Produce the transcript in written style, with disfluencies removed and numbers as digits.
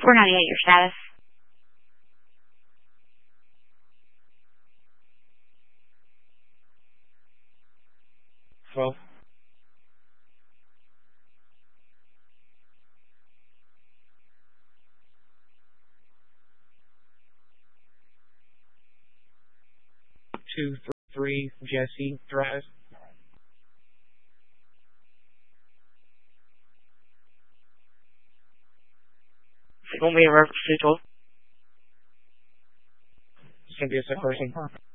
498, your status. Well, two, three, Jesse Drive. You want me to reference 212? It's gonna be a sick person.